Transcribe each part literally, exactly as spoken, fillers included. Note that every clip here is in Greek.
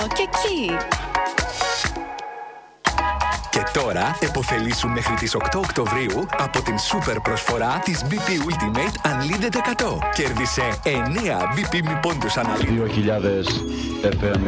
Και εκεί. Και τώρα επωφελήσου μέχρι τις οκτώ Οκτωβρίου από την σούπερ προσφορά της μπι πι Ultimate Unlimited εκατό. Κέρδισε εννέα μπι πι μη πόντους αναλύτων. δύο χιλιάδες εφ εμ.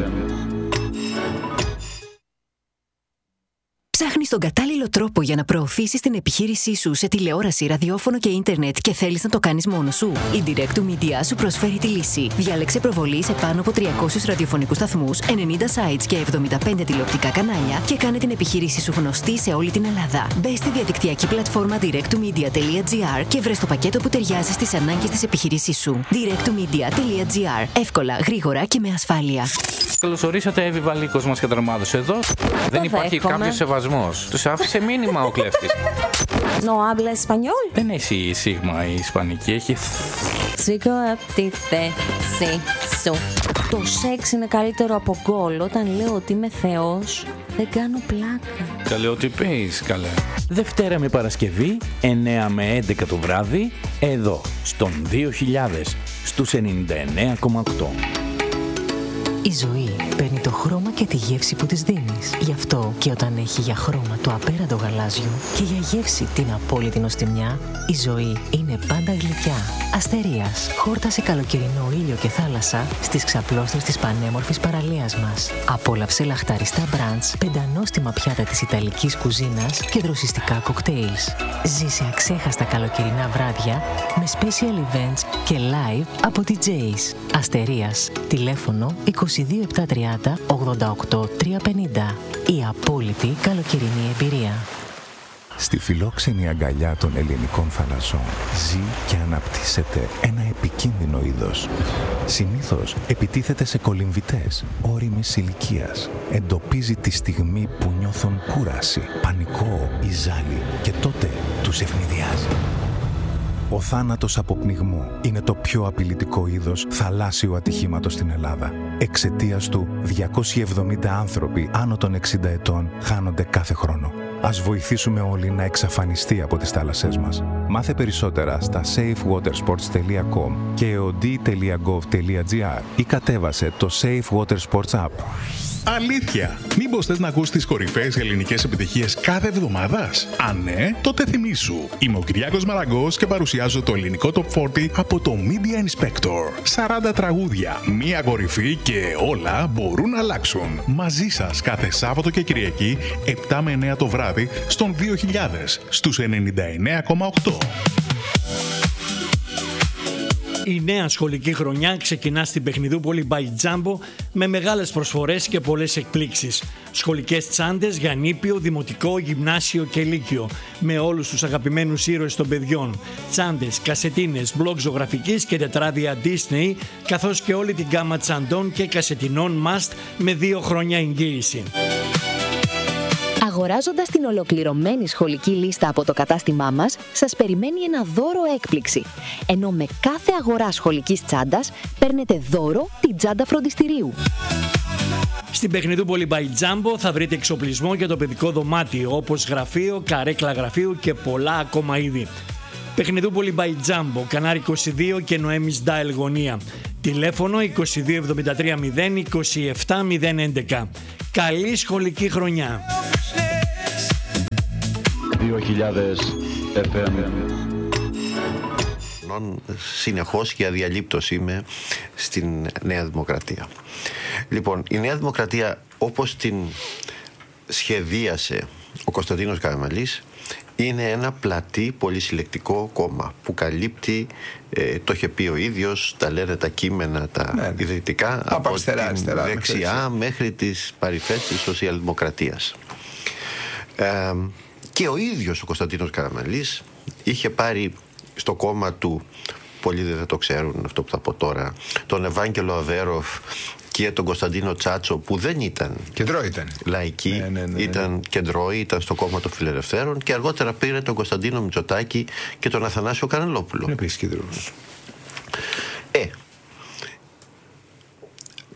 Ψάχνεις τον κατάλληλο τρόπο για να προωθήσεις την επιχείρησή σου σε τηλεόραση, ραδιόφωνο και ίντερνετ και θέλεις να το κάνεις μόνος σου? Η Direct to Media σου προσφέρει τη λύση. Διάλεξε προβολή σε πάνω από τριακόσιους ραδιοφωνικούς σταθμούς, ενενήντα sites και εβδομήντα πέντε τηλεοπτικά κανάλια και κάνε την επιχείρησή σου γνωστή σε όλη την Ελλάδα. Μπες στη διαδικτυακή πλατφόρμα direct to media dot gr και βρες το πακέτο που ταιριάζει στις ανάγκες της επιχείρησής σου. direct to media dot gr. Εύκολα, γρήγορα και με ασφάλεια. Καλώς ορίσατε, Εύη Βαλίκος μας και Τρομάδος εδώ. Δεν υπάρχει κάποιος σεβασμός. Τους άφησε μήνυμα ο κλέφτης. No habla español. Δεν έχει η σίγμα η ισπανική, έχει. Σήκω απ' τη θέση σου. Το σεξ είναι καλύτερο από γκολ. Όταν λέω ότι είμαι θεός, δεν κάνω πλάκα. Καλέ, ό,τι πεις, καλέ. Δευτέρα με Παρασκευή, εννέα με έντεκα το βράδυ, εδώ, στον δύο χιλιάδες, στους ενενήντα εννέα κόμμα οκτώ. Η ζωή παίρνει το χρώμα και τη γεύση που της δίνεις. Γι' αυτό και όταν έχει για χρώμα το απέραντο γαλάζιο και για γεύση την απόλυτη νοστιμιά, η ζωή είναι πάντα γλυκιά. Αστερίας, χόρτασε καλοκαιρινό ήλιο και θάλασσα στις ξαπλώστρες της πανέμορφης παραλίας μας. Απόλαυσε λαχταριστά μπραντς, πεντανόστιμα πιάτα της ιταλικής κουζίνας και δροσιστικά κοκτέιλς. Ζήσε αξέχαστα καλοκαιρινά βράδια με special events και live από ντι τζέις. Αστερίας, τηλέφωνο είκοσι δύο επτακόσια τριάντα ογδόντα οκτώ τριακόσια πενήντα. Η απόλυτη καλοκαιρινή εμπειρία. Στη φιλόξενη αγκαλιά των ελληνικών θαλασσών ζει και αναπτύσσεται ένα επικίνδυνο είδος. Συνήθως επιτίθεται σε κολυμβητές όριμης ηλικίας. Εντοπίζει τη στιγμή που νιώθουν κούραση, πανικό ή ζάλι και τότε τους ευνηδιάζει. Ο θάνατος από πνιγμό είναι το πιο απειλητικό είδος θαλάσσιου ατυχήματος στην Ελλάδα. Εξαιτίας του, διακόσιοι εβδομήντα άνθρωποι άνω των εξήντα ετών χάνονται κάθε χρόνο. Ας βοηθήσουμε όλοι να εξαφανιστεί από τις θάλασσές μας. Μάθε περισσότερα στα safe water sports τελεία com και eod τελεία gov τελεία gr ή κατέβασε το Safe Water Sports App. Αλήθεια! Μήπως θες να ακούσεις τις κορυφαίες ελληνικές επιτυχίες κάθε εβδομάδας? Αν ναι, τότε θυμήσου. Είμαι ο Κυριάκος Μαραγκός και παρουσιάζω το ελληνικό Top σαράντα από το Media Inspector. σαράντα τραγούδια, μία κορυφή και όλα μπορούν να αλλάξουν. Μαζί σας κάθε Σάββατο και Κυριακή, επτά με εννέα το βράδυ, στον δύο χιλιάδες, στους ενενήντα εννέα κόμμα οκτώ. Η νέα σχολική χρονιά ξεκινά στην Παιχνιδούπολη by Jumbo με μεγάλες προσφορές και πολλές εκπλήξεις. Σχολικές τσάντες για νήπιο, δημοτικό, γυμνάσιο και λύκειο με όλους τους αγαπημένους ήρωες των παιδιών. Τσάντες, κασετίνες, μπλοκ ζωγραφικής και τετράδια Disney, καθώς και όλη την γκάμα τσαντών και κασετινών Must με δύο χρόνια εγγύηση. Αγοράζοντας την ολοκληρωμένη σχολική λίστα από το κατάστημά μας, σας περιμένει ένα δώρο έκπληξη. Ενώ με κάθε αγορά σχολικής τσάντας παίρνετε δώρο την τσάντα φροντιστηρίου. Στην Παιχνιδούπολη by Jumbo θα βρείτε εξοπλισμό για το παιδικό δωμάτιο, όπως γραφείο, καρέκλα γραφείου και πολλά ακόμα είδη. Παιχνιδούπολη by Jumbo, Κανάρι είκοσι δύο και Νοέμις Ντάιλ γωνία. Τηλέφωνο είκοσι δύο εβδομήντα τρία μηδέν είκοσι επτά μηδέν έντεκα. Καλή σχολική χρονιά! δύο χιλιάδες εφ εμ. Συνεχώς και αδιαλείπτως είμαι στην Νέα Δημοκρατία. Λοιπόν, η Νέα Δημοκρατία, όπως την σχεδίασε ο Κωνσταντίνος Καραμανλής, είναι ένα πλατή πολυσυλλεκτικό κόμμα που καλύπτει, ε, το είχε πει ο ίδιος, τα λένε τα κείμενα, τα ναι, ιδρυτικά, από, από αριστερά, την αριστερά, δεξιά μέχρι, μέχρι τις παρυφές της σοσιαλδημοκρατίας. Ε, και ο ίδιος ο Κωνσταντίνος Καραμανλής είχε πάρει στο κόμμα του, πολλοί δεν το ξέρουν αυτό που θα πω τώρα, τον Ευάγγελο Αβέροφ και τον Κωνσταντίνο Τσάτσο, που δεν ήταν κεντρό ήταν. λαϊκοί, ναι, ναι, ναι, ναι. ήταν κεντρώοι, ήταν στο κόμμα των Φιλελευθέρων, και αργότερα πήρε τον Κωνσταντίνο Μητσοτάκη και τον Αθανάσιο Κανελόπουλο. Είναι επίσης κεντρός. Ε,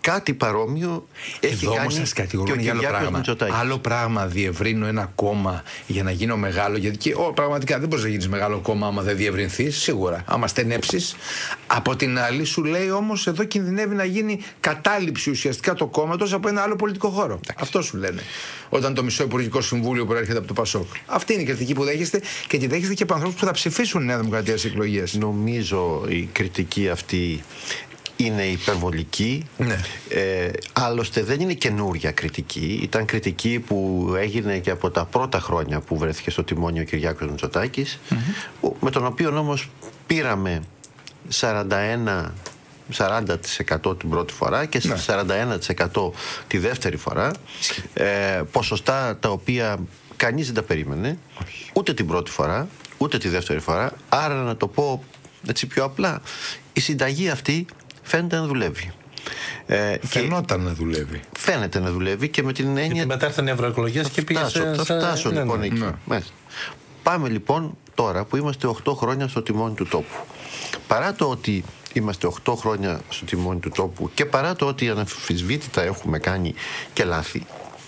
κάτι παρόμοιο έχει εδώ κάνει όμως σας κατηγορούν και για άλλο πράγμα. Άλλο πράγμα διευρύνω ένα κόμμα για να γίνω μεγάλο. Γιατί και, ο, πραγματικά δεν μπορείς να γίνεις μεγάλο κόμμα άμα δεν διευρυνθείς, σίγουρα. Άμα στενέψεις. Από την άλλη σου λέει όμως εδώ κινδυνεύει να γίνει κατάληψη ουσιαστικά το κόμματος από ένα άλλο πολιτικό χώρο. Εντάξει. Αυτό σου λένε. Όταν το μισό Υπουργικό Συμβούλιο προέρχεται από το Πασόκ. Αυτή είναι η κριτική που δέχεστε και τη δέχεστε και από ανθρώπους που θα ψηφίσουν Νέα Δημοκρατία στις εκλογές. Νομίζω η κριτική αυτή είναι υπερβολική. Ναι. Ε, άλλωστε δεν είναι καινούρια κριτική. Ήταν κριτική που έγινε και από τα πρώτα χρόνια που βρέθηκε στο τιμόνι ο Κυριάκος Μητσοτάκης, mm-hmm. με τον οποίο όμως πήραμε σαράντα ένα σαράντα τοις εκατό την πρώτη φορά και ναι. σαράντα ένα τοις εκατό τη δεύτερη φορά. Ε, ποσοστά τα οποία κανείς δεν τα περίμενε, ούτε την πρώτη φορά, ούτε τη δεύτερη φορά. Άρα, να το πω έτσι πιο απλά, η συνταγή αυτή φαίνεται να δουλεύει. Ε, Φαινόταν να δουλεύει. Φαίνεται να δουλεύει και με την έννοια. Γιατί μετά ήρθαν οι ευρωεκλογές και πήγε σε. Θα φτάσω ναι, λοιπόν ναι, εκεί. Ναι. Πάμε λοιπόν τώρα που είμαστε οκτώ χρόνια στο τιμόνι του τόπου. Παρά το ότι είμαστε οκτώ χρόνια στο τιμόνι του τόπου και παρά το ότι αναμφισβήτητα έχουμε κάνει και λάθη,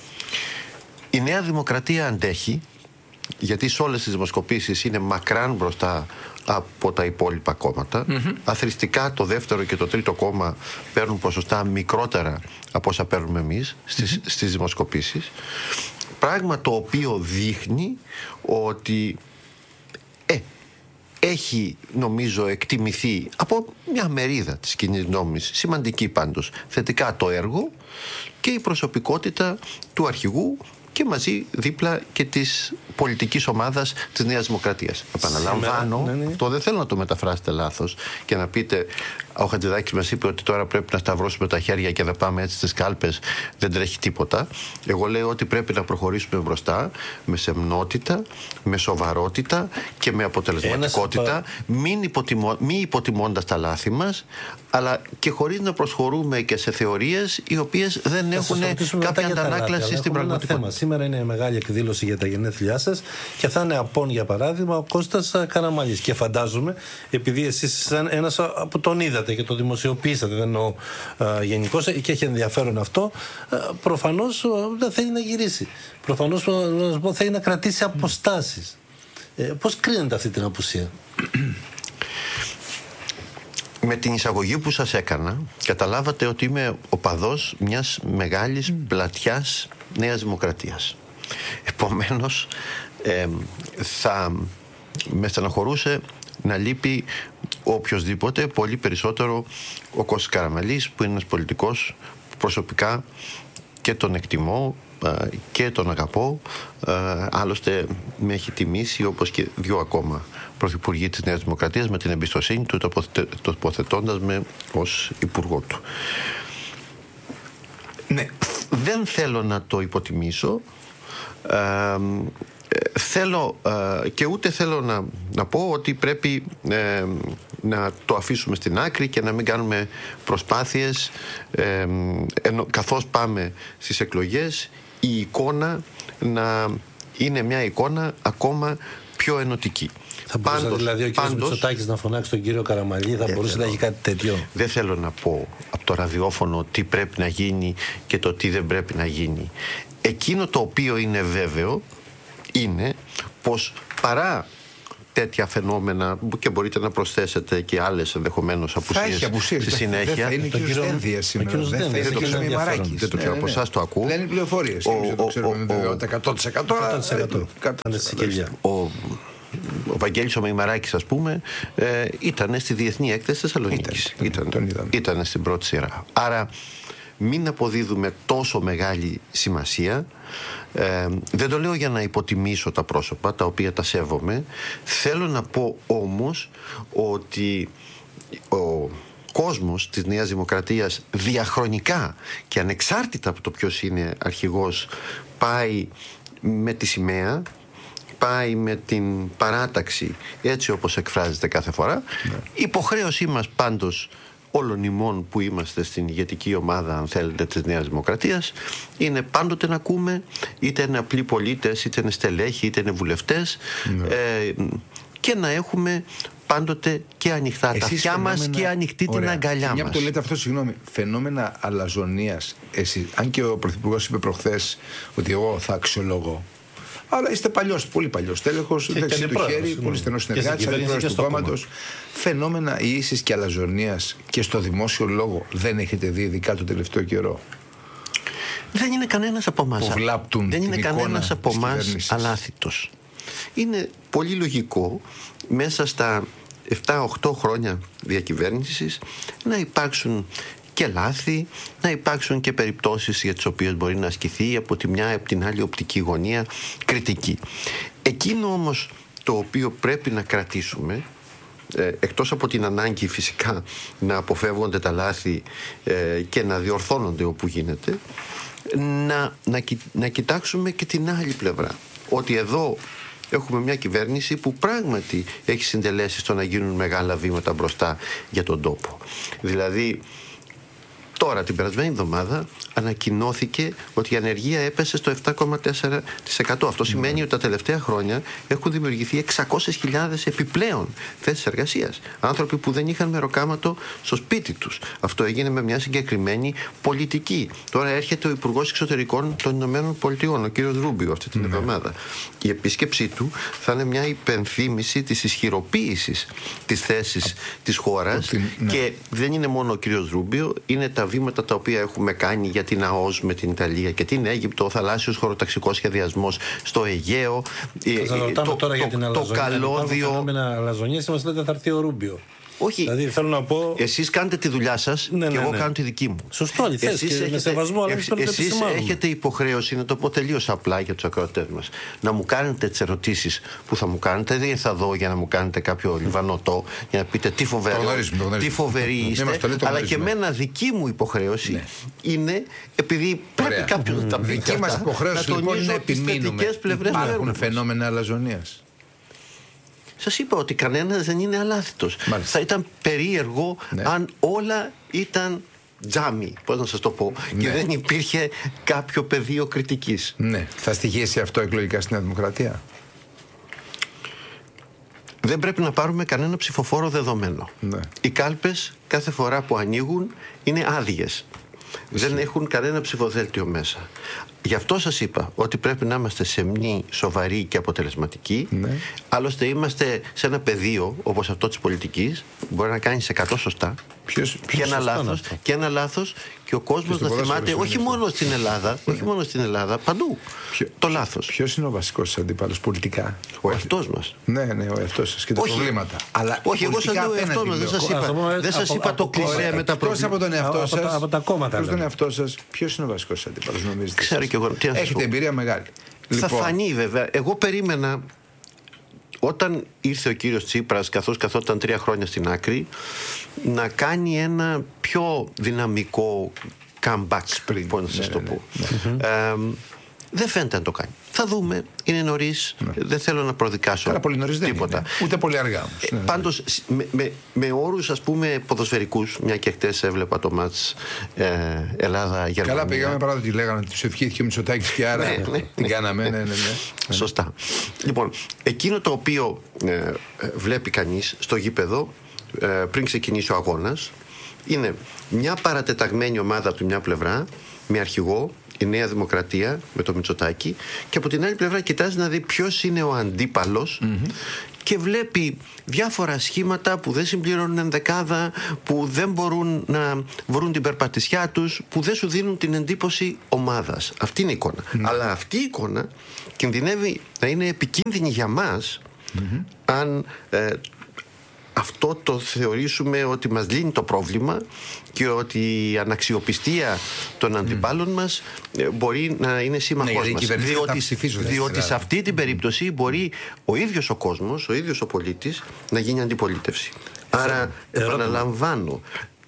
η Νέα Δημοκρατία αντέχει, γιατί σε όλες τις δημοσκοπήσεις είναι μακράν μπροστά από τα υπόλοιπα κόμματα. Mm-hmm. Αθρηστικά το δεύτερο και το τρίτο κόμμα παίρνουν ποσοστά μικρότερα από όσα παίρνουμε εμείς στις, mm-hmm. στις δημοσκοπήσεις. Πράγμα το οποίο δείχνει ότι ε, έχει νομίζω εκτιμηθεί από μια μερίδα της κοινής νόμης, σημαντική πάντως, θετικά το έργο και η προσωπικότητα του αρχηγού και μαζί δίπλα και της πολιτικής ομάδας της Νέας Δημοκρατίας. Επαναλαμβάνω, ναι, ναι. αυτό δεν θέλω να το μεταφράσετε λάθος και να πείτε ο Χατζηδάκης μας είπε ότι τώρα πρέπει να σταυρώσουμε τα χέρια και να πάμε έτσι στις κάλπες, δεν τρέχει τίποτα. Εγώ λέω ότι πρέπει να προχωρήσουμε μπροστά με σεμνότητα, με σοβαρότητα και με αποτελεσματικότητα, Ένας... μην, υποτιμώ... μην υποτιμώντας τα λάθη μας, αλλά και χωρίς να προσχωρούμε και σε θεωρίες οι οποίες δεν έχουν κάποια αντανάκλαση στην πραγματικότητα. Σήμερα είναι μεγάλη εκδήλωση για τα γενέθλιά σας και θα είναι απόν, για παράδειγμα, ο Κώστας Καραμανλής. Και φαντάζομαι, επειδή εσείς σαν ένας που τον είδατε και το δημοσιοποιήσατε, δεν εννοώ γενικώς, και έχει ενδιαφέρον αυτό, προφανώς δεν θέλει να γυρίσει. Προφανώς θέλει να κρατήσει αποστάσεις. Ε, πώς κρίνετε αυτή την απουσία? Με την εισαγωγή που σας έκανα, καταλάβατε ότι είμαι οπαδός μιας μεγάλης πλατιάς Νέας Δημοκρατίας. Επομένως, ε, θα με στεναχωρούσε να λείπει οποιοσδήποτε, πολύ περισσότερο ο Κώστας Καραμανλής, που είναι ένας πολιτικός που προσωπικά και τον εκτιμώ και τον αγαπώ. Άλλωστε με έχει τιμήσει, όπως και δύο ακόμα πρωθυπουργοί της Νέας Δημοκρατίας, με την εμπιστοσύνη του, τοποθετώντας με ως υπουργό του. Ναι, δεν θέλω να το υποτιμήσω. Ε, θέλω ε, και ούτε θέλω να, να πω ότι πρέπει ε, να το αφήσουμε στην άκρη και να μην κάνουμε προσπάθειες ε, ενώ, καθώς πάμε στις εκλογές, η εικόνα να είναι μια εικόνα ακόμα πιο ενωτική. Θα μπορούσε πάντως, δηλαδή ο κ. Μητσοτάκης να φωνάξει τον κύριο Καραμανλή, θα μπορούσε θέλω, να έχει κάτι τέτοιο? Δεν θέλω να πω από το ραδιόφωνο τι πρέπει να γίνει και το τι δεν πρέπει να γίνει. Εκείνο το οποίο είναι βέβαιο είναι πως παρά τέτοια φαινόμενα, και μπορείτε να προσθέσετε και άλλες ενδεχομένως απουσίες στη συνέχεια. Δεν θα είναι και ο Δένδιας σήμερα. Δεν το ξέρω Μημαράκης. Δεν το ξέρω από εσάς, το ακούω. Δεν είναι πληροφορίες. Δεν το ξέρουμε με βεβαιότητα εκατό τοις εκατό. Ο Βαγγέλης ο Μημαράκης, ας πούμε, ε, ήταν στη Διεθνή Έκθεση Θεσσαλονίκης. Ήταν, ήταν, ήταν, ήταν στην πρώτη σειρά. Άρα μην αποδίδουμε τόσο μεγάλη σημασία. Ε, δεν το λέω για να υποτιμήσω τα πρόσωπα, τα οποία τα σέβομαι. Θέλω να πω όμως ότι ο κόσμος της Νέας Δημοκρατίας διαχρονικά και ανεξάρτητα από το ποιος είναι αρχηγός πάει με τη σημαία, πάει με την παράταξη έτσι όπως εκφράζεται κάθε φορά. Ναι. Η υποχρέωσή μας πάντως όλων ημών που είμαστε στην ηγετική ομάδα, αν θέλετε, της Νέας Δημοκρατίας, είναι πάντοτε να ακούμε, είτε είναι απλοί πολίτες, είτε είναι στελέχοι, είτε είναι βουλευτές, ναι. ε, και να έχουμε πάντοτε και ανοιχτά τα αυτιά μας και ανοιχτή την αγκαλιά μας. Μια που το λέτε αυτό, συγγνώμη, φαινόμενα αλαζονίας, εσύ, αν και ο Πρωθυπουργός είπε προχθές ότι εγώ θα αξιολογώ. Αλλά είστε παλιός, πολύ παλιός τέλεχος, δεξί του χέρι, πολύ στενός συνεργάτης, αντιπρόεδρος του κόμματος. Φαινόμενα ίσης και αλαζονίας και στο δημόσιο λόγο δεν έχετε δει, ειδικά το τελευταίο καιρό? Δεν είναι κανένας από εμάς. Που βλάπτουν δεν είναι την κανένας από εμάς αλάθητος. Είναι πολύ λογικό μέσα στα επτά οχτώ χρόνια διακυβέρνησης να υπάρξουν και λάθη, να υπάρξουν και περιπτώσεις για τις οποίες μπορεί να ασκηθεί από τη μια από την άλλη οπτική γωνία κριτική. Εκείνο όμως το οποίο πρέπει να κρατήσουμε, ε, εκτός από την ανάγκη φυσικά να αποφεύγονται τα λάθη ε, και να διορθώνονται όπου γίνεται, να, να, να κοιτάξουμε και την άλλη πλευρά. Ότι εδώ έχουμε μια κυβέρνηση που πράγματι έχει συντελέσει στο να γίνουν μεγάλα βήματα μπροστά για τον τόπο. Δηλαδή, τώρα την περασμένη εβδομάδα ανακοινώθηκε ότι η ανεργία έπεσε στο επτά κόμμα τέσσερα τοις εκατό. Αυτό σημαίνει ότι τα τελευταία χρόνια έχουν δημιουργηθεί εξακόσιες χιλιάδες επιπλέον θέσεις εργασίας. Άνθρωποι που δεν είχαν μεροκάματο στο σπίτι τους. Αυτό έγινε με μια συγκεκριμένη πολιτική. Τώρα έρχεται ο Υπουργός Εξωτερικών των Ηνωμένων Πολιτειών, ο κύριος Ρούμπιο, αυτή την εβδομάδα. Η επίσκεψή του θα είναι μια υπενθύμηση της ισχυροποίησης της θέσης της χώρας. Ναι. Και δεν είναι μόνο ο κύριος Ρούμπιο, είναι τα βήματα τα οποία έχουμε κάνει για την ΑΟΣ με την Ιταλία και την Αίγυπτο, ο θαλάσσιος χωροταξικός σχεδιασμός στο Αιγαίο, το, το, τώρα το, για την το, το καλώδιο. Φαινόμενα αλαζονίας, μας λέτε θα έρθει ο Ρούμπιο. Όχι. Δηλαδή θέλω να πω. Εσείς κάνετε τη δουλειά σας, ναι, και ναι, εγώ ναι. κάνω τη δική μου. Σωστό, αληθές, και έχετε, με σεβασμό, αλλά εσείς, εσείς έχετε υποχρέωση, να το πω τελείως απλά για τους ακροατές μας, να μου κάνετε τις ερωτήσεις που θα μου κάνετε. Δεν ήρθα εδώ για να μου κάνετε κάποιο λιβανοτό, για να πείτε τι φοβερό, τι φοβεροί είστε. Αλλά και εμένα δική μου υποχρέωση ναι. είναι, επειδή πρέπει κάποιος να τα πει. Δική μας υποχρέωση λοιπόν είναι επιμείνουμε. Υπάρχουν φαινόμενα αλαζονίας. Σας είπα ότι κανένας δεν είναι αλάθητος. Μάλιστα. Θα ήταν περίεργο ναι. αν όλα ήταν τζάμι, πώς να σας το πω, ναι. και δεν υπήρχε κάποιο πεδίο κριτικής. Ναι. Θα στοιχήσει αυτό εκλογικά στην Δημοκρατία? Δεν πρέπει να πάρουμε κανένα ψηφοφόρο δεδομένο. Ναι. Οι κάλπες κάθε φορά που ανοίγουν είναι άδειες. Δεν έχουν κανένα ψηφοδέλτιο μέσα. Γι' αυτό σας είπα ότι πρέπει να είμαστε σεμνοί, σοβαροί και αποτελεσματικοί. Ναι. Άλλωστε είμαστε σε ένα πεδίο όπως αυτό της πολιτικής, μπορεί να κάνεις εκατό σωστά ποιος, ποιος και, ένα λάθος, και ένα λάθος και ο κόσμος να θυμάται όχι μόνο στην Ελλάδα, όχι μόνο στην Ελλάδα, παντού Ποιο, το λάθος. Ποιος είναι ο βασικός σας αντίπαλος πολιτικά? Ο εαυτός μας. Ναι, ναι, ο εαυτός σας και τα όχι, προβλήματα. Αλλά όχι, εγώ σας λέω ο εαυτός μας, δεν σας είπα, δεν σας είπα το κλισέ με τα προβλήματα. Από τον εαυτό σας, από τα κόμματα. Προς τον εαυτό σας, ποιος είναι ο βασικός σας αντίπαλος, νομίζετε? Ξέρω και εγώ. Έχετε εμπειρία μεγάλη. Θα λοιπόν. φανεί βέβαια. Εγώ περίμενα όταν ήρθε ο κύριος Τσίπρας, καθώς καθόταν τρία χρόνια στην άκρη, να κάνει ένα πιο δυναμικό comeback, πριν, πώς να σας ναι, το πω. Ναι, ναι. Ε, δεν φαίνεται να το κάνει. Θα δούμε. Είναι νωρίς. Ναι. Δεν θέλω να προδικάσω Καλά, πολύ νωρίς τίποτα. Δεν είναι. Ούτε πολύ αργά όμως. Ε, πάντως, με, με, με όρους ας πούμε ποδοσφαιρικούς, μια και χτες έβλεπα το μάτς ε, Ελλάδα-Γερμανία. Καλά πήγαμε παρά το ότι λέγανε ότι τους ευχήθηκε ο Μητσοτάκης και άρα ναι, ναι, την κάναμε. Ναι, ναι, ναι. Σωστά. Λοιπόν, εκείνο το οποίο ε, βλέπει κανείς στο γήπεδο ε, πριν ξεκινήσει ο αγώνας είναι μια παρατεταγμένη ομάδα από τη μια πλευρά με αρχηγό η Νέα Δημοκρατία με το Μητσοτάκη και από την άλλη πλευρά κοιτάζει να δει ποιος είναι ο αντίπαλος mm-hmm. και βλέπει διάφορα σχήματα που δεν συμπληρώνουν ενδεκάδα, που δεν μπορούν να βρουν την περπατησιά τους, που δεν σου δίνουν την εντύπωση ομάδας. Αυτή είναι η εικόνα. Mm-hmm. Αλλά αυτή η εικόνα κινδυνεύει να είναι επικίνδυνη για μας mm-hmm. αν ε, αυτό το θεωρήσουμε ότι μας λύνει το πρόβλημα και ότι η αναξιοπιστία των αντιπάλων mm. μας μπορεί να είναι σύμμαχός ναι, μας. Διότι, διότι σε αυτή την περίπτωση μπορεί ο ίδιος ο κόσμος, ο ίδιος ο πολίτης να γίνει αντιπολίτευση. Άρα επαναλαμβάνω,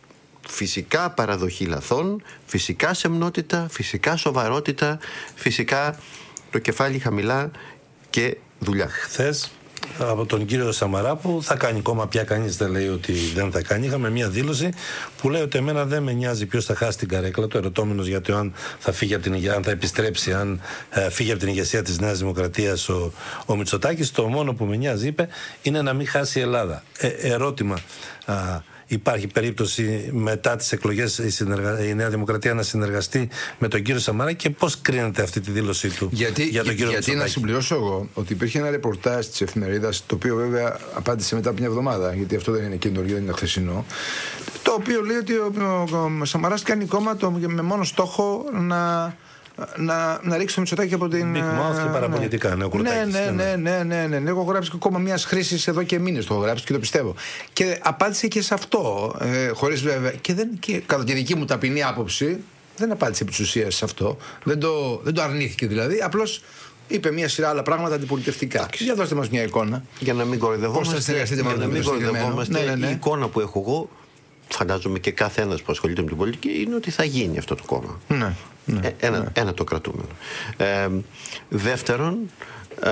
φυσικά παραδοχή λαθών, φυσικά σεμνότητα, φυσικά σοβαρότητα, φυσικά το κεφάλι χαμηλά και δουλειά. Χθες από τον κύριο Σαμαρά που θα κάνει κόμμα, πια κανείς δεν λέει ότι δεν θα κάνει. Είχαμε μια δήλωση που λέει ότι εμένα δεν με νοιάζει ποιος θα χάσει την καρέκλα του, ερωτώμενος για το αν θα, φύγει από την, αν θα επιστρέψει, αν ε, φύγει από την ηγεσία της Νέας Δημοκρατίας ο, ο Μητσοτάκης. Το μόνο που με νοιάζει, είπε, είναι να μην χάσει η Ελλάδα. Ε, ερώτημα. Α, Υπάρχει περίπτωση μετά τις εκλογές η, συνεργα... η Νέα Δημοκρατία να συνεργαστεί με τον κύριο Σαμαρά και πώς κρίνεται αυτή τη δήλωσή του γιατί, για τον κύριο Γιατί Μητσοτάκη? να συμπληρώσω εγώ ότι υπήρχε ένα ρεπορτάζ της εφημερίδας, το οποίο βέβαια απάντησε μετά από μια εβδομάδα, γιατί αυτό δεν είναι καινούργιο, δεν είναι χθεσινό, το οποίο λέει ότι ο, ο, ο Σαμαράς κάνει κόμμα το, με μόνο στόχο να... Να, να ρίξει το Μητσοτάκη από την. Big mouth και παραπολιτικά, ναι, ναι, ναι, ναι, ναι, ναι, ναι, ναι. Έχω γράψει και κόμμα μιας χρήσης εδώ και μήνες το έχω γράψει και το πιστεύω. Και απάντησε και σε αυτό, ε, χωρίς βέβαια. Και, δεν, και κατά τη δική μου ταπεινή άποψη, δεν απάντησε επί της ουσίας σε αυτό. Δεν το, δεν το αρνήθηκε δηλαδή. Απλώς είπε μια σειρά άλλα πράγματα αντιπολιτευτικά. Για δώστε μας μια εικόνα. Για να μην κοροϊδευόμαστε, για να μην κοροϊδευόμαστε, ναι, ναι, ναι. η εικόνα που έχω εγώ, φαντάζομαι και κάθε ένας που ασχολείται με την πολιτική, είναι ότι θα γίνει αυτό το κόμμα. Ναι. Ναι, ε, ένα, ναι. ένα το κρατούμενο. Ε, δεύτερον, ε,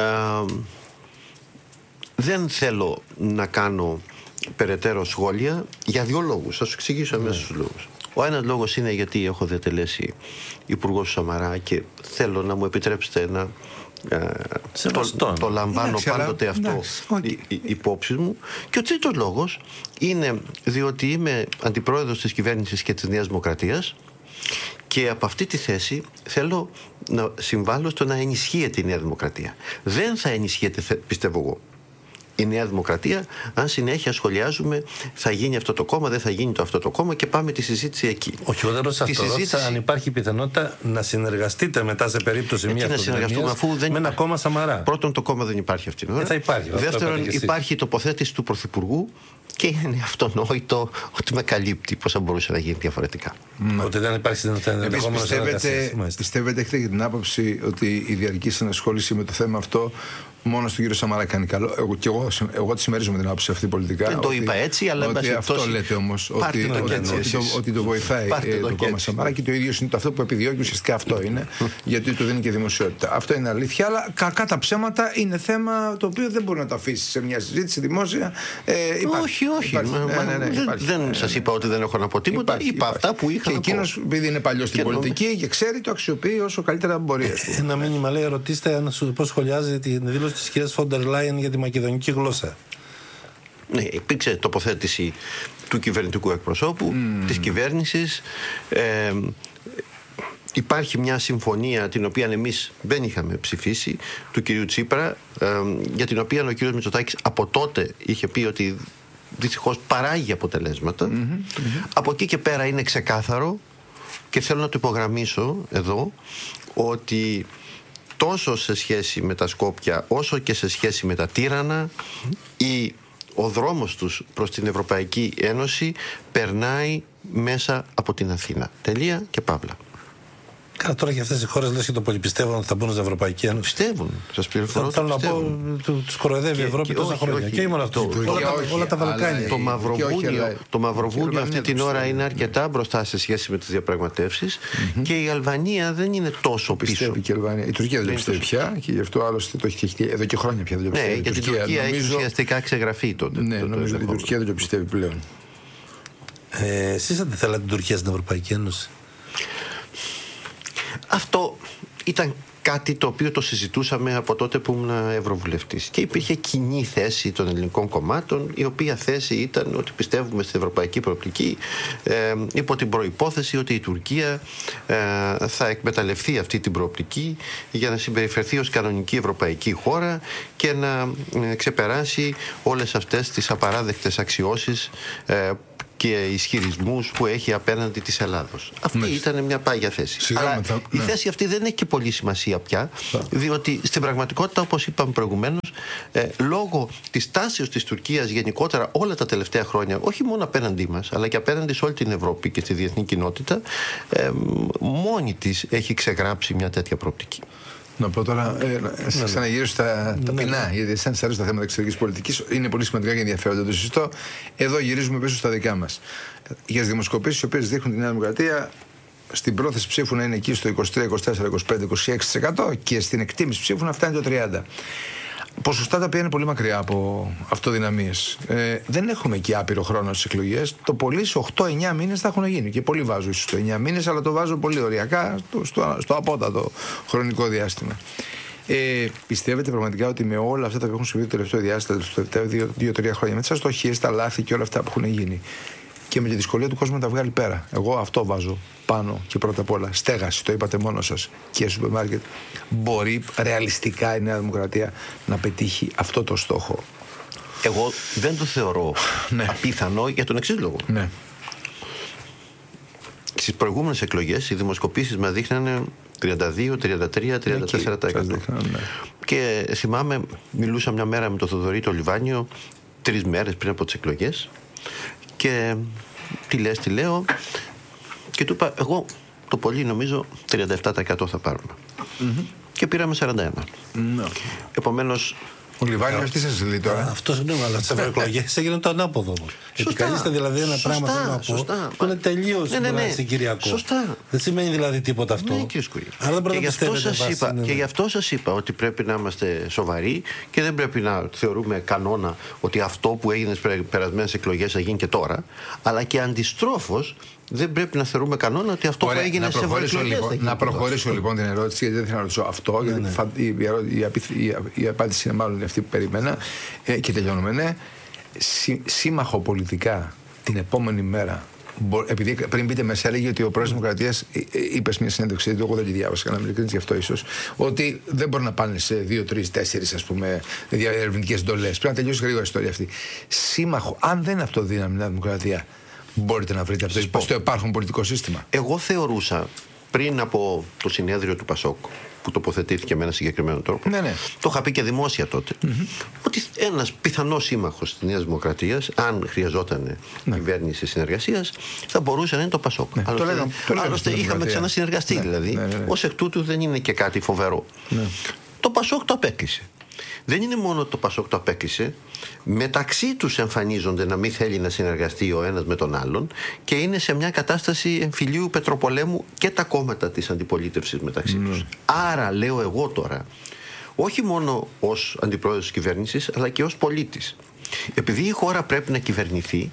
δεν θέλω να κάνω περαιτέρω σχόλια για δύο λόγους. Θα σου εξηγήσω αμέσως ναι. τους λόγους. Ο ένας λόγος είναι γιατί έχω διατελέσει υπουργός του Σαμαρά και θέλω να μου επιτρέψετε να ε, το, το λαμβάνω εντάξει, πάντοτε αλλά, αυτό okay. υπόψη μου. Και ο τρίτος λόγος είναι διότι είμαι αντιπρόεδρος της κυβέρνησης και της Νέας Δημοκρατίας και από αυτή τη θέση θέλω να συμβάλλω στο να ενισχύεται η Νέα Δημοκρατία. Δεν θα ενισχύεται, πιστεύω εγώ, η Νέα Δημοκρατία αν συνέχεια σχολιάζουμε θα γίνει αυτό το κόμμα, δεν θα γίνει το αυτό το κόμμα και πάμε τη συζήτηση εκεί. Όχι, εγώ δεν ρωτήσα αυτό. Συζήτηση... αν υπάρχει πιθανότητα να συνεργαστείτε μετά σε περίπτωση μια αυτοδυναμίας με ένα κόμμα Σαμαρά. Πρώτον, το κόμμα δεν υπάρχει αυτή την ώρα. Ε, θα υπάρχει. Δεύτερον, υπάρχει η τοποθέτηση του Πρωθυπουργού και είναι αυτονόητο ότι με καλύπτει. Πώς θα μπορούσε να γίνει διαφορετικά. Mm. Ότι δεν υπάρχει ενδεχόμενο πιστεύετε, πιστεύετε, έχετε την άποψη ότι η διαρκής ενασχόληση με το θέμα αυτό μόνο στον κύριο Σαμαρά κάνει καλό? Εγώ, και εγώ, εγώ τη συμμερίζομαι την άποψη αυτή πολιτικά. Δεν το είπα έτσι, αλλά ότι αυτό τόση... λέτε όμως. Ότι, το ότι, ότι, ότι, το, ότι το βοηθάει ε, το, το κόμμα Σαμαρά και το ίδιο είναι το αυτό που επιδιώκει. Ουσιαστικά αυτό είναι, γιατί του δίνει και δημοσιότητα. Αυτό είναι αλήθεια, αλλά κακά τα ψέματα είναι θέμα το οποίο δεν μπορεί να το αφήσει σε μια συζήτηση δημόσια. Ε, όχι, όχι. Δεν σας είπα ότι δεν έχω να πω τίποτα. Είπα αυτά που είχα. Και εκείνος, επειδή είναι παλιό στην πολιτική και ξέρει, το αξιοποιεί όσο καλύτερα μπορεί. Ένα μήνυμα λέει: ρωτήστε πώς σχολιάζει την δήλωση της κυρίας Φόντερ Λάιεν για τη μακεδονική γλώσσα. Ναι, υπήρξε τοποθέτηση του κυβερνητικού εκπροσώπου, mm. της κυβέρνησης. Ε, υπάρχει μια συμφωνία την οποία εμείς δεν είχαμε ψηφίσει, του κυρίου Τσίπρα, ε, για την οποία ο κύριος Μητσοτάκης από τότε είχε πει ότι δυστυχώς παράγει αποτελέσματα. Mm-hmm, mm-hmm. Από εκεί και πέρα είναι ξεκάθαρο και θέλω να το υπογραμμίσω εδώ ότι τόσο σε σχέση με τα Σκόπια όσο και σε σχέση με τα Τύρανα η, ο δρόμος τους προς την Ευρωπαϊκή Ένωση περνάει μέσα από την Αθήνα. Τελεία και παύλα. Καλά, τώρα και αυτές οι χώρες λες και το πολυπιστεύουν ότι θα μπουν στην Ευρωπαϊκή Ένωση. Πιστεύουν. Σας πληροφορώ. Θέλω να πω, τους κοροϊδεύει η Ευρώπη τόσα χρόνια. Και ήμουν αυτό. Όλα τα Βαλκάνια. Το Μαυροβούνιο, το Μαυροβούνιο αυτή την ώρα είναι αρκετά μπροστά σε σχέση με τις διαπραγματεύσεις και η Αλβανία δεν είναι τόσο πίσω. Πιστεύει και η Αλβανία. Η Τουρκία δεν το πιστεύει πια και γι' αυτό άλλωστε το έχει εδώ και χρόνια πια δεν το πιστεύει. Ναι, γιατί η Τουρκία έχει ουσιαστικά ξεγραφεί τότε. Ναι, νομίζω ότι η Τουρκία δεν το πιστεύει πλέον. Εσείς δεν θέλατε την Τουρκία στην Ευρωπαϊκή Ένωση? Αυτό ήταν κάτι το οποίο το συζητούσαμε από τότε που ήμουν ευρωβουλευτής και υπήρχε κοινή θέση των ελληνικών κομμάτων, η οποία θέση ήταν ότι πιστεύουμε στην ευρωπαϊκή προοπτική ε, υπό την προϋπόθεση ότι η Τουρκία ε, θα εκμεταλλευτεί αυτή την προοπτική για να συμπεριφερθεί ως κανονική ευρωπαϊκή χώρα και να ε, ξεπεράσει όλες αυτές τις απαράδεκτες αξιώσεις ε, και ισχυρισμούς που έχει απέναντι της Ελλάδος. Αυτή ναι. ήταν μια πάγια θέση. Σιγά Αλλά μετά, η ναι. θέση αυτή δεν έχει και πολύ σημασία πια, yeah. διότι στην πραγματικότητα, όπως είπαμε προηγουμένως, ε, λόγω της τάσης της Τουρκίας γενικότερα όλα τα τελευταία χρόνια, όχι μόνο απέναντί μας, αλλά και απέναντι σε όλη την Ευρώπη και στη διεθνή κοινότητα, ε, μόνη της έχει ξεγράψει μια τέτοια προοπτική. Να πω τώρα, ε, να σας ξαναγυρίσω στα ναι, ταπεινά, ναι. γιατί σαν σας αρέσουν τα θέματα εξωτερικής πολιτικής, είναι πολύ σημαντικά και ενδιαφέροντα. Το συζητώ. Εδώ γυρίζουμε πίσω στα δικά μας. Για τις δημοσκοπήσεις, οι οποίες δείχνουν τη Νέα Δημοκρατία στην πρόθεση ψήφου να είναι εκεί στο είκοσι τρία, είκοσι τέσσερα, είκοσι πέντε, είκοσι έξι τοις εκατό και στην εκτίμηση ψήφου να φτάνει το τριάντα τοις εκατό. ποσοστά τα οποία είναι πολύ μακριά από αυτοδυναμίες. Ε, δεν έχουμε εκεί άπειρο χρόνο στις εκλογές. Το πολύ σε οκτώ εννιά μήνες θα έχουν γίνει. Και πολύ βάζω ίσως το εννιά μήνες, αλλά το βάζω πολύ ωριακά στο, στο, στο απότατο χρονικό διάστημα. Ε, πιστεύετε πραγματικά ότι με όλα αυτά τα που έχουν συμβεί το τελευταίο διάστημα, τα τελευταία δύο τρία χρόνια, με τις αστοχίες, τα λάθη και όλα αυτά που έχουν γίνει, και με τη δυσκολία του κόσμου να τα βγάλει πέρα, εγώ αυτό βάζω πάνω και πρώτα απ' όλα. Στέγαση, το είπατε μόνο σας, και σούπερ μάρκετ. Μπορεί ρεαλιστικά η Νέα Δημοκρατία να πετύχει αυτό το στόχο? Εγώ δεν το θεωρώ ναι. απίθανο για τον εξής λόγο. Ναι. Στις προηγούμενες εκλογές οι δημοσκοπήσεις μας δείχνανε τριάντα δύο, τριάντα τρία, τριάντα τέσσερα τοις εκατό. Ναι. Και θυμάμαι, μιλούσα μια μέρα με τον Θοδωρή το Λιβάνιο, τρεις μέρες πριν από τις εκλογές, και τι λες, τι λέω, και του είπα, εγώ το πολύ νομίζω τριάντα επτά τοις εκατό θα πάρουμε. Mm-hmm. Και πήραμε σαράντα ένα. Mm-hmm. Επομένως, ο Λιβάνιος τι σας λέει τώρα? Αυτός ναι, αλλά στις ευρωεκλογές έγινε το ανάποδο. Επικαλείστε δηλαδή ένα πράγμα που είναι τελείως συγκυριακό. Σωστά. Δεν σημαίνει δηλαδή τίποτα αυτό. Ναι, άρα δεν πρέπει να πιστεύετε. Και γι' αυτό σας είπα ότι πρέπει να είμαστε σοβαροί και δεν πρέπει να θεωρούμε κανόνα ότι αυτό που έγινε στις περασμένες εκλογές θα γίνει και τώρα, αλλά και αντιστρόφως δεν πρέπει να θεωρούμε κανόνα ότι αυτό Ωραία, που έγινε σε εκλογές λοιπόν, να προχωρήσω λοιπόν την ερώτηση, γιατί δεν θέλω να ρωτήσω αυτό, ναι, γιατί ναι. Φα, η, η, η, η, η απάντηση είναι μάλλον αυτή που περιμένα, ε, και τελειώνουμε. Ναι. Σύ, σύμμαχο πολιτικά την επόμενη μέρα, μπο, επειδή πριν πείτε μέσα έλεγε ότι ο πρόεδρος της Δημοκρατίας είπε σε μια συνέντευξη, εγώ δεν τη διάβασα, να μην γι' αυτό ίσως, ότι δεν μπορεί να πάνε σε δύο, τρεις, τέσσερις ας πούμε ερευνητικές εντολές. Πρέπει να τελειώσει γρήγορα η ιστορία αυτή. Σύμμαχο, αν δεν είναι αυτοδύναμη η Νέα Δημοκρατία, μπορείτε να βρείτε αυτό στο υπάρχον πολιτικό σύστημα? Εγώ θεωρούσα πριν από το συνέδριο του Πασόκ, που τοποθετήθηκε με ένα συγκεκριμένο τρόπο, ναι, ναι. το είχα πει και δημόσια τότε, mm-hmm. ότι ένας πιθανός σύμμαχος της Νέας Δημοκρατίας, αν χρειαζόταν ναι. κυβέρνηση συνεργασίας, θα μπορούσε να είναι το Πασόκ. Ναι. Άλλωστε, το λέγαμε, άλλωστε λέγαμε είχαμε ξανασυνεργαστεί, ναι. δηλαδή. Ναι, ναι, ναι. Ως εκ τούτου δεν είναι και κάτι φοβερό. Ναι. Το Πασόκ το απέκλεισε. Δεν είναι μόνο το Πασόκ το απέκλεισε, μεταξύ τους εμφανίζονται να μην θέλει να συνεργαστεί ο ένας με τον άλλον και είναι σε μια κατάσταση εμφυλίου πετροπολέμου και τα κόμματα της αντιπολίτευσης μεταξύ mm. τους. Άρα λέω εγώ τώρα, όχι μόνο ως αντιπρόεδρος της κυβέρνησης, αλλά και ως πολίτης. Επειδή η χώρα πρέπει να κυβερνηθεί,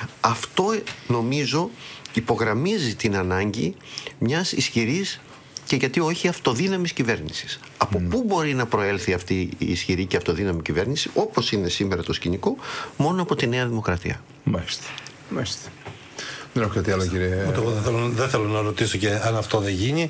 αυτό νομίζω υπογραμμίζει την ανάγκη μιας ισχυρής και γιατί όχι αυτοδύναμης κυβέρνησης. Από mm. πού μπορεί να προέλθει αυτή η ισχυρή και αυτοδύναμη κυβέρνηση, όπως είναι σήμερα το σκηνικό, μόνο από τη Νέα Δημοκρατία. Μάλιστα. Μάλιστα. Δεν έχω κάτι άλλο, κύριε. Ούτε εγώ δεν θέλω, δεν θέλω να ρωτήσω και αν αυτό δεν γίνει.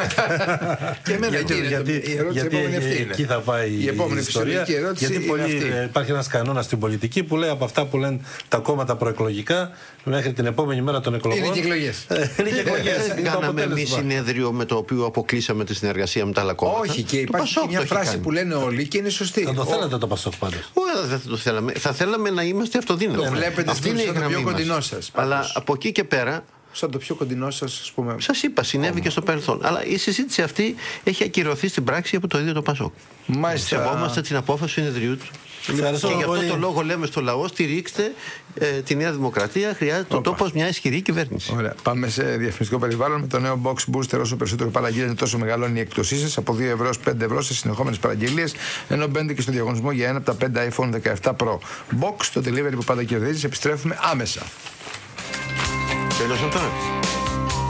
Και εμένα, γιατί, κύριε, γιατί, η ερώτηση γιατί επόμενη αυτή είναι. Εκεί θα πάει η, η επόμενη ιστορία. Ερώτηση γιατί πολύ, υπάρχει ένας κανόνας στην πολιτική που λέει από αυτά που λένε τα κόμματα προεκλογικά μέχρι την επόμενη μέρα των εκλογών. Είναι και εκλογές. Είναι και εκλογές. Δεν κάναμε εμείς συνέδριο με το οποίο αποκλείσαμε τη συνεργασία με τα άλλα κόμματα. Όχι, και υπάρχει μια φράση που λένε όλοι και είναι σωστή. Θα το θέλατε το Πασόκ πάντως? Δεν θα το θέλαμε. Θα θέλαμε να είμαστε αυτοδύναμοι. Το βλέπετε στο πιο κοντινό σας. Αλλά από εκεί και πέρα. Σαν το πιο κοντινό σας, ας πούμε. Σας είπα, συνέβη και στο παρελθόν. Αλλά η συζήτηση αυτή έχει ακυρωθεί στην πράξη από το ίδιο το Πασόκ. Μάλιστα. Σεβόμαστε την απόφαση του συνεδρίου του. Και γι' αυτό πολύ. Το λόγο λέμε στο λαό, στηρίξτε ε, τη Νέα Δημοκρατία. Χρειάζεται ο τόπος μια ισχυρή κυβέρνηση. Ωραία. Πάμε σε διαφημιστικό περιβάλλον με το νέο Box Booster. Όσο περισσότερο παραγγείλετε, τόσο μεγαλώνει η έκπτωσή σας. Από δύο ευρώ έως πέντε ευρώ σε συνεχόμενες παραγγελίες. Ενώ μπαίνετε και στο διαγωνισμό για ένα από τα πέντε iPhone δεκαεπτά Pro. Box, το delivery που πάντα κερδίζει. Επιστρέφουμε άμεσα. Τέλος τώρα.